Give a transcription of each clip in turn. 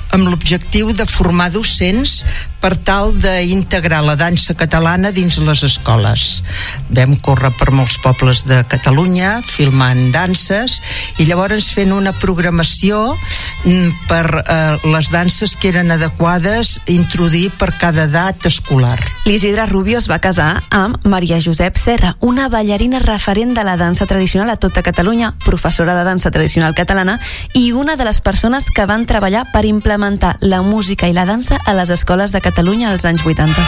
amb l'objectiu de formar docents per tal d'integrar la dansa catalana dins les escoles. Vam córrer per molts pobles de Catalunya filmant danses i llavors fent una programació per les danses que eren adequades introduir per cada edat escolar. L'Isidre Rubio es va casar amb Maria Josep Serra, una ballarina referent de la dansa tradicional a tota Catalunya, professora de dansa tradicional catalana i una de les persones que van treballar per implementar la música i la dansa a les escoles de Catalunya als anys 80.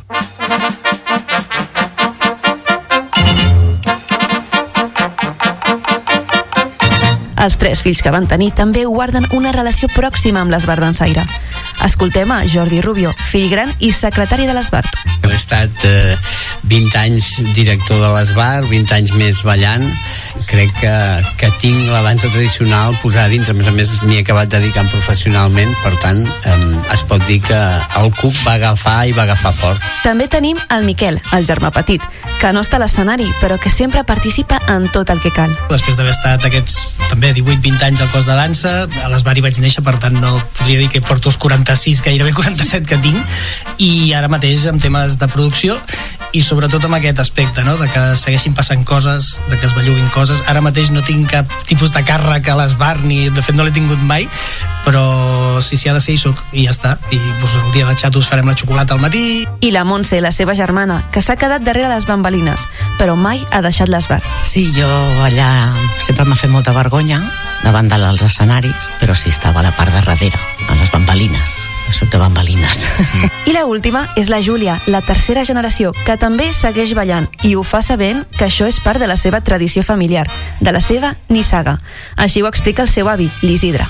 Els 3 fills que van tenir també guarden una relació pròxima amb l'Esbart Dansaire. Escoltem a Jordi Rubio, fill gran i secretari de l'Esbart. He estat 20 anys director de l'Esbart, 20 anys més ballant. Crec que tinc la dansa tradicional posada dintre. A més, m'hi he acabat dedicant professionalment, per tant, es pot dir que el cuc va agafar i va agafar fort. També tenim el Miquel, el germà petit, que no està a l'escenari, però que sempre participa en tot el que cal. Després d'haver estat aquests també 18-20 anys al cos de dansa, a l'Esbart hi vaig néixer, per tant no podria dir que porto els 46, gairebé 47 que tinc, i ara mateix amb temes de producció i sobretot amb aquest aspecte, no? De que segueixin passant coses, de que es belluguin coses. Ara mateix no tinc cap tipus de càrrec a l'Esbart, ni de fet no l'he tingut mai, però si s'hi ha de ser hi soc, i ja està. I doncs, el dia de xatos farem la xocolata al matí. I la Montse, la seva germana, que s'ha quedat darrere les bambalines, però mai ha deixat l'Esbart. Sí, jo allà sempre m'ha fet molta vergonya davant dels escenaris, però sí estava a la part de darrere, a les bambalines. Jo soc de bambalines. I la última és la Júlia, la tercera generació, que també segueix ballant i ho fa sabent que això és part de la seva tradició familiar, de la seva nissaga. Així ho explica el seu avi, l'Isidre.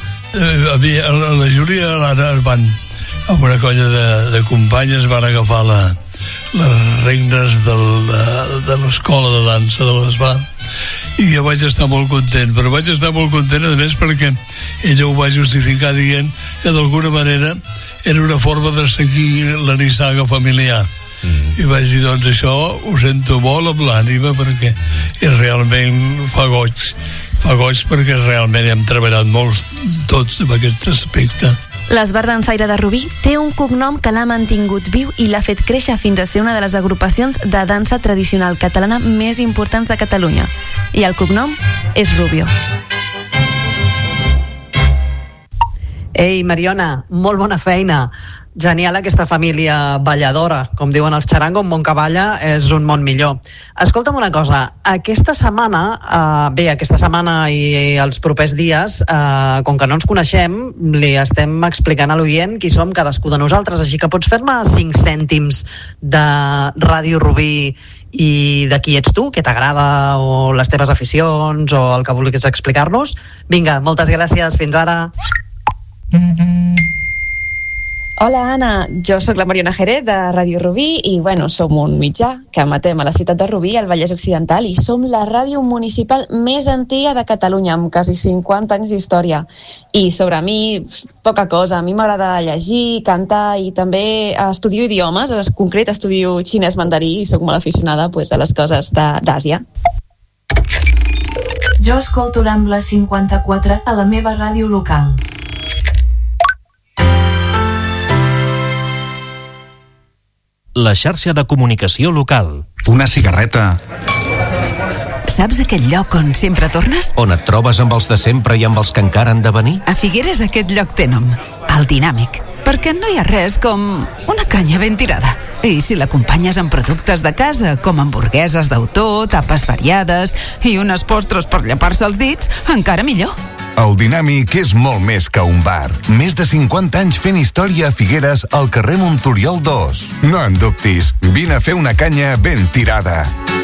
La Júlia ara van amb una colla de companyes, van agafar les regnes de l'escola de dansa de l'Esbart i jo vaig estar molt content, però vaig estar molt content a més perquè ella ho va justificar dient que d'alguna manera era una forma de seguir la nissaga familiar. I vaig dir, doncs això ho sento molt amb l'ànima perquè realment fa goig perquè realment hem treballat molt tots en aquest aspecte. L'Esbart Dansaire de Rubí té un cognom que l'ha mantingut viu i l'ha fet créixer fins a ser una de les agrupacions de dansa tradicional catalana més importants de Catalunya. I el cognom és Rubio. Ei, Mariona, molt bona feina. Genial aquesta família balladora. Com diuen els xarango, un món que balla és un món millor. Escolta'm una cosa, aquesta setmana i els propers dies, com que no ens coneixem, li estem explicant a l'oient qui som cadascú de nosaltres, així que pots fer-me 5 cèntims de Ràdio Rubí i de qui ets tu, què t'agrada, o les teves aficions, o el que vulguis explicar-nos. Vinga, moltes gràcies, fins ara. Hola, Anna, jo sóc la Mariona Jerez de Ràdio Rubí i, som un mitjà que emetem a la ciutat de Rubí, al Vallès Occidental, i som la ràdio municipal més antiga de Catalunya, amb quasi 50 anys d'història. I sobre mi, poca cosa. A mi m'agrada llegir, cantar i també estudio idiomes, en concret estudio xinès mandarí i sóc molt aficionada a les coses d'Àsia. Jo escolto Rambla 54 a la meva ràdio local. La xarxa de comunicació local. Una cigarreta. Saps aquell lloc on sempre tornes? On et trobes amb els de sempre i amb els que encara han de venir? A Figueres aquest lloc té nom, el Dinàmic, perquè no hi ha res com una canya ben tirada. I si l'acompanyes amb productes de casa, com hamburgueses d'autor, tapes variades i unes postres per llepar-se els dits, encara millor. El Dinàmic és molt més que un bar. Més de 50 anys fent història a Figueres al carrer Montoriol 2. No en dubtis, vine a fer una canya ben tirada.